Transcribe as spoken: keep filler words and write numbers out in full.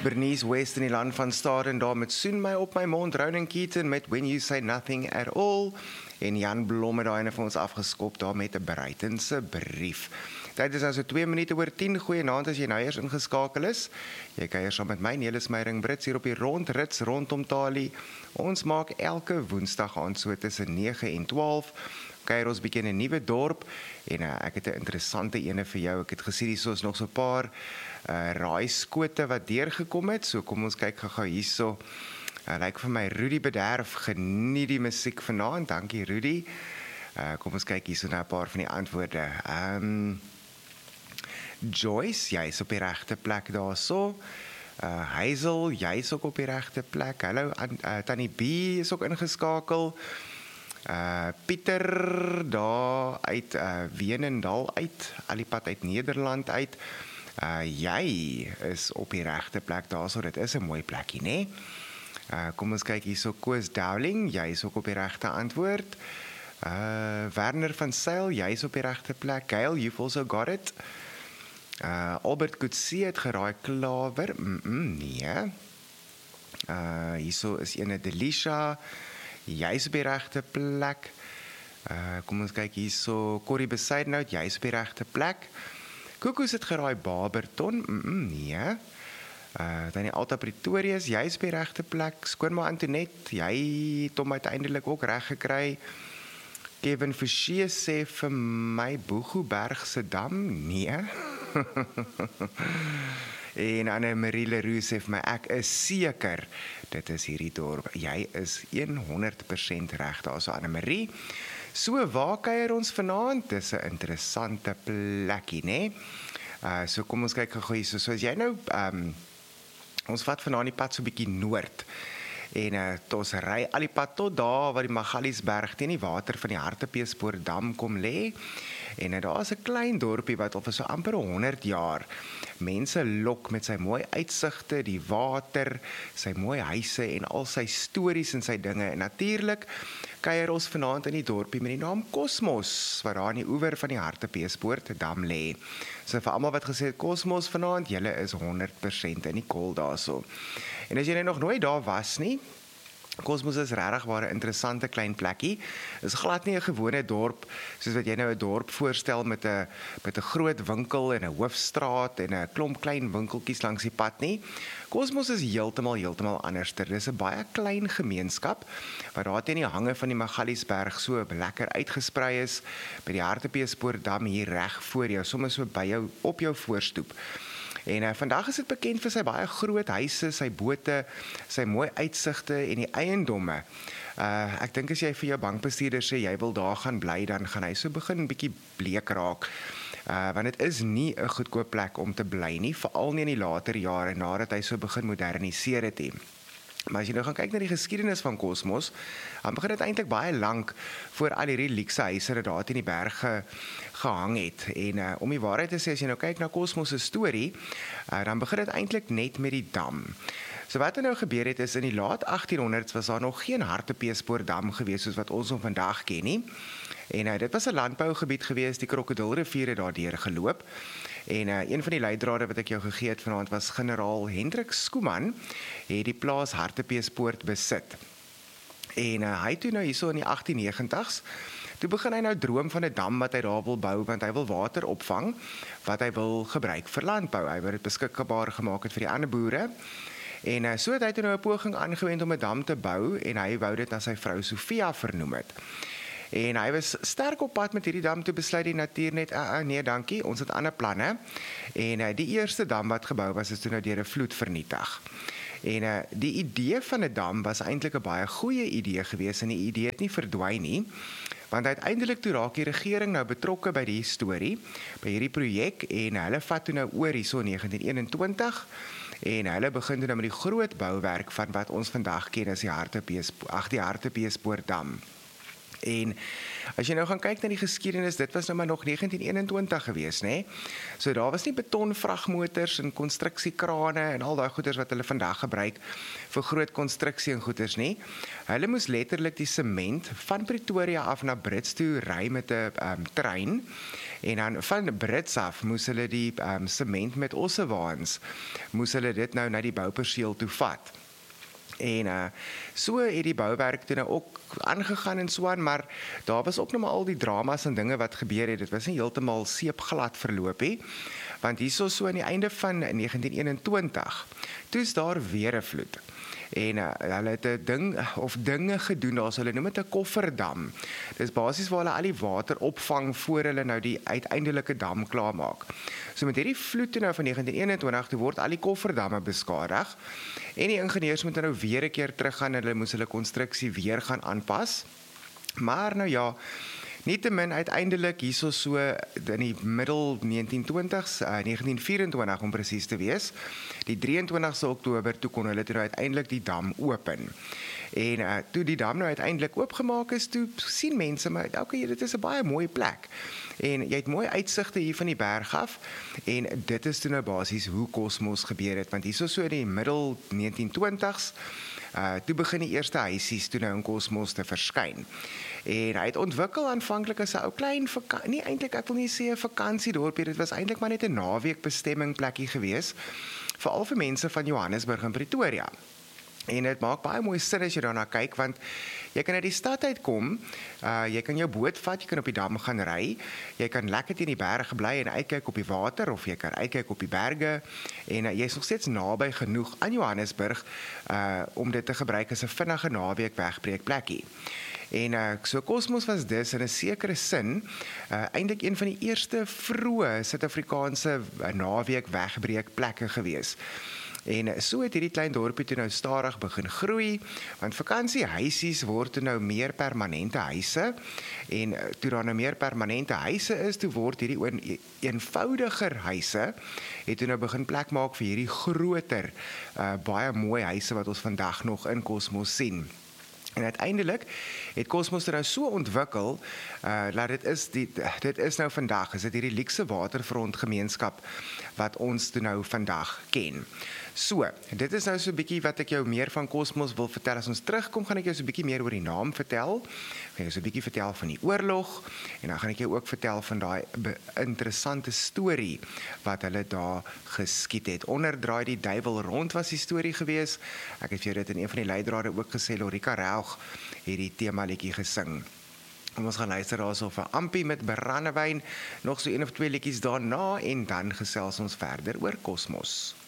Bernice West in die land van Staden daar met Soen my op my mond, Ronan Keaton met When You Say Nothing At All, en Jan Blomme daar ene van ons afgeskop daar met 'n Bruitense brief. Tyd is nou so twee minute oor tien, goeienaand as jy nou eers ingeskakel is. Jy kuier saam met my, Nelis Meyering Brits, hier op die rondrits rondom Talie. Ons maak elke woensdag aand so tussen nege en twaalf, kuier ons bietjie in 'n nuwe dorp, en uh, ek het 'n interessante ene vir jou. Ek het gesien hier is nog so 'n paar uh, raaiskote wat deurgekom het, so kom ons kyk gou-gou hierso. Uh, lyk vir my Rudy Bederf geniet die musiek vanaand, dankie Rudy. Uh, kom ons kyk hierso na 'n paar van die antwoorde. Um, Joyce, jy is op die regte plek daarso. Uh, Hazel, jy is ook op die regte plek. Hallo, uh, Tannie B is ook ingeskakel. Uh, Pieter, daar uit uh, Wenendal uit, alipad uit Nederland uit. Uh, jy is op die regte plek daarso, dit is 'n mooi plekkie, né? Uh, kom ons kyk hierso, Koos Dowling, jy is ook op die regte antwoord. Uh, Werner van Sail, jy is op die regte plek. Gail, you've also got it. Uh, Albert Coetzee het geraai klawer, mm -mm, nee. Uh, hierso is ene Delisha, jy is op die regte plek. Uh, kom ons kyk hierso, Corrie Besuidenhout, jy is op die regte plek. Koekoes het geraai Barberton, mm -mm, nee. Uh, dan die Alta Pretorius, jy is op die regte plek. Skoonma Antoinette, jy het hom uiteindelik ook reg gekry. Kevin Forshee sê vir my Boegoebergse Dam, nee. En Anne-Marie Leroux sê vir my, ek is seker, dit is hierdie dorp. Jy is honderd persent reg daar, so Anne-Marie. So, waar kuier ons vanaand? Dis 'n interessante plekkie, né? Uh, so kom ons kyk gou hier, so, so as jy nou, um, ons vat vanaand die pad so 'n bietjie noord, en uh, ons ry al die pad tot daar waar die Magaliesberg teen die water van die Hartbeespoortdam kom lê. En uh, daar is 'n klein dorpie wat al vir so amper honderd jaar mense lok met sy mooi uitsigte, die water, sy mooi huise en al sy stories en sy dinge. En natuurlik kuier ons vanaand in die dorpie met die naam Kosmos, wat daar aan die oewer van die Hartbeespoortdam lê. So vir almal wat gesê het Kosmos vanaand, julle is honderd persent in die kol daarso. En as jy nog nooit daar was nie, Kosmos is regtig waar 'n interessante klein plekkie. Dit is glad nie 'n gewone dorp, soos wat jy nou 'n dorp voorstel met 'n met 'n groot winkel en 'n hoofstraat en 'n klomp klein winkeltjies langs die pad nie. Kosmos is heeltemal heeltemal anderster. Dit is 'n baie klein gemeenskap wat daar teen die hange van die Magaliesberg so lekker uitgesprei is, by die Hartbeespoortdam hier reg voor jou, sommer so by jou op jou voorstoep. En uh, vandag is dit bekend vir sy baie groot huise, sy bote, sy mooi uitsigte en die eiendomme. Uh, ek dink as jy vir jou bankbestuurder sê, jy wil daar gaan bly, dan gaan hy so begin 'n bietjie bleek raak. Uh, want dit is nie 'n goedkoop plek om te bly nie, veral nie in die later jare, nadat hy so begin moderniseer het he. Maar as jy nou gaan kyk na die geskiedenis van Kosmos, dan begin dit eintlik baie lank voor al hierdie luukse huise wat daar teen die berge gehang het. En uh, om die waarheid te sê, as jy nou kyk na Kosmos se storie, uh, dan begin dit eintlik net met die dam. So wat er nou gebeur het is, in die laat achttienhonderd's was daar nog geen Hartbeespoortdam gewees soos wat ons hom vandag ken nie. En uh, dit was 'n landbougebied gewees, die Krokodilrivier het daardeur geloop. En uh, een van die leidrade wat ek jou gegee het vanaand was generaal Hendrik Schoeman, het die plaas Hartbeespoort besit. En uh, hy toe nou hierso in die agtien negentigs, toe begin hy nou droom van 'n dam wat hy daar wil bou, want hy wil water opvang, wat hy wil gebruik vir landbou. Hy wil dit beskikbaar gemaak het vir die ander boere. En uh, so het hy toe nou 'n poging aangewend om 'n dam te bou, en hy wou dit na sy vrou Sofia vernoem het. En hy was sterk op pad met hierdie dam, toe besluit die natuur net, uh, uh, nee dankie, ons het ander planne. En uh, die eerste dam wat gebou was, is toe nou deur 'n vloed vernietig. En uh, die idee van 'n dam was eintlik 'n baie goeie idee gewees, en die idee het nie verdwyn nie, want uiteindelik toe raak die regering nou betrokke by die storie, by hierdie projek, en hulle vat toe nou oor hierso in negentien eenentwintig, en hulle begin toe nou met die groot bouwerk van wat ons vandag ken as die Hartbeespoort, ag die Hartbeespoortdam. En as jy nou gaan kyk na die geskiedenis, dit was nou maar nog negentien eenentwintig gewees, né? So daar was nie betonvragmotors en konstruksiekrane en al daai goeders wat hulle vandag gebruik vir groot konstruksie en goeders nie. Hulle moes letterlik die sement van Pretoria af na Brits toe ry met 'n um, trein. En dan van Brits af moes hulle die um, sement met ossewaans, moes hulle dit nou na die bouperseel toe vat. En uh, so het die bouwerk toe nou ook aangegaan en so aan, maar daar was ook nog maar al die dramas en dinge wat gebeur het. Dit was nie heeltemal seepglad verloop nie, want hierso so aan die einde van negentien eenentwintig, toe is daar weer 'n vloed. En uh, hulle het 'n ding of dinge gedoen, daar so hulle noem dit 'n kofferdam. Dis basies waar hulle al die water opvang voor hulle nou die uiteindelike dam klaarmaak. So met hierdie vloed toe nou van negentien eenentwintig, toe word al die kofferdamme beskadig. En die ingenieurs moet nou weer 'n keer teruggaan en hulle moes hulle konstruksie weer gaan aanpas. Maar nou ja, nietemin uiteindelik hierso so in die middel negentien twintigs, uh, negentien vyf-en-twintig om presies te wees, die drie en twintigste Oktober, toe kon hulle toe uiteindelik die dam open. En uh, toe die dam nou uiteindelik oopgemaak is, toe sien mense, maar okay, dit is 'n baie mooi plek. En jy het mooi uitsigte hier van die berg af, en dit is toe nou basies hoe kosmos gebeur het, want hierso so in die middel negentien twintigs, uh, toe begin die eerste huisies toe nou in kosmos te verskyn. En hy het ontwikkel aanvanklik as 'n ou klein vakansie, nie eintlik, ek wil nie sê 'n vakansiedorpie, dit was eintlik maar net 'n naweekbestemming plekkie gewees, veral vir mense van Johannesburg en Pretoria. En dit maak baie mooi sin as jy daarna kyk, want jy kan uit die stad uitkom, uh, jy kan jou boot vat, jy kan op die dam gaan ry, jy kan lekker teen die berge bly en uitkyk op die water, of jy kan uitkyk op die berge, en uh, jy is nog steeds naby genoeg aan Johannesburg, uh, om dit te gebruik as 'n vinnige naweek wegbreek plekkie. En uh, so Kosmos was dus in 'n sekere sin uh, eintlik een van die eerste vroeë Suid-Afrikaanse uh, naweek wegbreek plekke gewees. En uh, so het hierdie klein dorpie toe nou stadig begin groei, want vakansiehuisies word toe nou meer permanente huise, en uh, toe daar nou meer permanente huise is, toe word hierdie een, eenvoudiger huise, het toe nou begin plek maak vir hierdie groter, uh, baie mooi huise wat ons vandag nog in Kosmos sien. En uiteindelik het Kosmos nou so ontwikkel, uh, dat dit is, die, dit is nou vandag, is dit hierdie luukse waterfront gemeenskap wat ons toe nou vandag ken. So, dit is nou so 'n bietjie wat ek jou meer van Kosmos wil vertel. As ons terugkom, gaan ek jou so 'n bietjie meer oor die naam vertel. Ek gaan jou so 'n bietjie vertel van die oorlog, en dan gaan ek jou ook vertel van daai interessante storie wat hulle daar geskied het. Onder draai die duiwel rond was die storie gewees. Ek het vir jou dit in een van die leidrade ook gesê, Lorika Raug het die temaliedjie gesing. Ons gaan luister daarso vir Ampie met Brandewyn, nog so een of twee liedjies daarna, en dan gesels ons verder oor Kosmos.